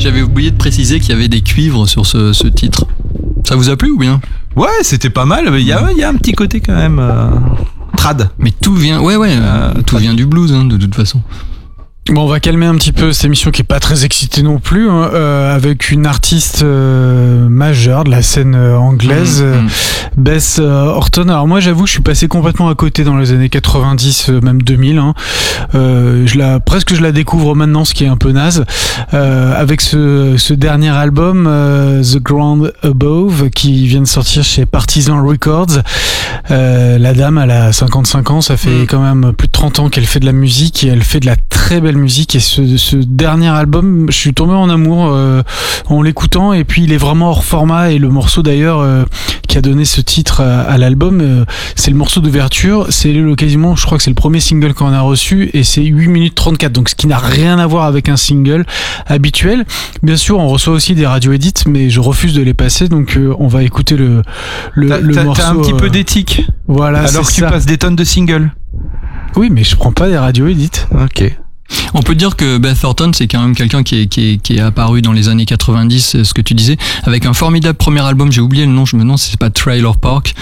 J'avais oublié de préciser qu'il y avait des cuivres sur ce titre. Ça vous a plu ou bien ? Ouais, c'était pas mal. Il y a un petit côté quand même trad. Mais tout vient, tout vient du blues de toute façon. Bon, on va calmer un petit peu cette émission qui est pas très excitée non plus, avec une artiste majeure de la scène anglaise, Beth Orton. Alors moi, j'avoue, je suis passé complètement à côté dans les années 90, même 2000. Je la découvre maintenant, ce qui est un peu naze, avec ce dernier album, The Ground Above, qui vient de sortir chez Partisan Records. La dame, elle a 55 ans, ça fait quand même plus de 30 ans qu'elle fait de la musique et elle fait de la très belle musique. Et ce dernier album, je suis tombé en amour en l'écoutant, et puis il est vraiment hors format, et le morceau d'ailleurs qui a donné ce titre à l'album, c'est le morceau d'ouverture, c'est quasiment, je crois que c'est le premier single qu'on a reçu, et c'est 8 minutes 34, donc ce qui n'a rien à voir avec un single habituel. Bien sûr, on reçoit aussi des radio edits, mais je refuse de les passer, donc on va écouter le morceau. T'as un petit peu d'éthique. Voilà, alors que tu passes des tonnes de singles. Oui, mais je prends pas des radio edits. Ok. On peut dire que Beth Orton, c'est quand même quelqu'un qui est apparu dans les années 90, ce que tu disais, avec un formidable premier album, j'ai oublié le nom, je me demande si c'est pas Trailer Park,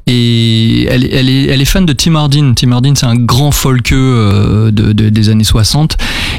et elle est fan de Tim Hardin. Tim Hardin, c'est un grand folkeux des années 60,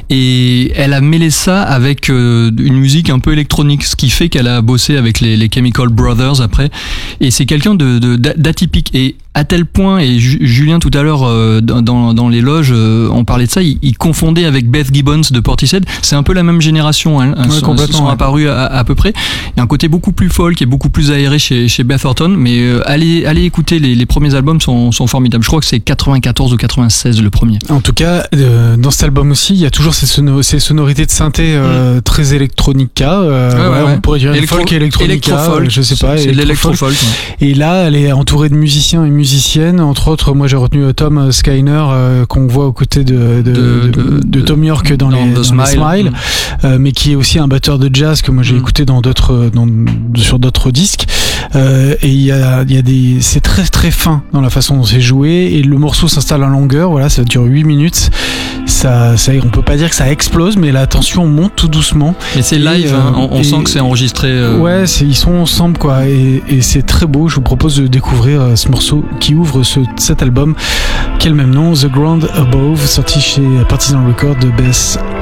et elle a mêlé ça avec une musique un peu électronique, ce qui fait qu'elle a bossé avec les Chemical Brothers après, et c'est quelqu'un d'atypique, et à tel point, et Julien tout à l'heure dans les loges, on parlait de ça, il confondait avec Beth Gibbons de Portishead. C'est un peu la même génération, hein, sont apparus à peu près. Il y a un côté beaucoup plus folk et beaucoup plus aéré chez Beth Orton, mais allez écouter, les premiers albums sont formidables. Je crois que c'est 94 ou 96 le premier. En tout cas, dans cet album aussi, il y a toujours ces sonorités de synthé très électronica. On pourrait dire folk électronica, je sais pas. C'est de l'électro-folk. Et là, elle est entourée de musiciens et musiciennes. Entre autres, moi j'ai retenu Tom Skyner, qu'on voit aux côtés de Tom York dans les Smile, mais qui est aussi un batteur de jazz que moi j'ai écouté sur d'autres disques. Et c'est très très fin dans la façon dont c'est joué, et le morceau s'installe en longueur. Voilà, ça dure 8 minutes. Ça, on peut pas dire que ça explose, mais la tension monte tout doucement. Et c'est live, on sent que c'est enregistré. Ouais, ils sont ensemble, quoi, et c'est très beau. Je vous propose de découvrir ce morceau qui ouvre cet album, qui a le même nom, The Ground Above, sorti chez Partisan Records de Beth